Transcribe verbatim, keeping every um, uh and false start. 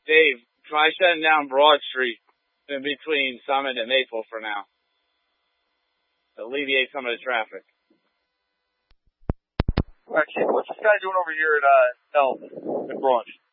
Dave, try shutting down Broad Street in between Summit and Maple for now. Alleviate some of the traffic. All right, kid, what's this guy doing over here at uh, Elm in Broad?